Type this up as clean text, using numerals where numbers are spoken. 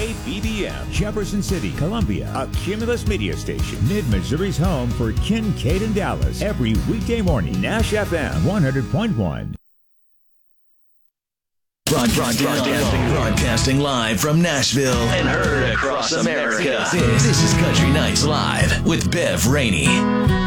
KBBM, Jefferson City, Columbia, a Cumulus media station. Mid-Missouri's home for Kincaid and Dallas. Every weekday morning, Nash FM 100.1. Broadcasting live from Nashville and heard across America. This is Country Nights Live with Bev Rainey.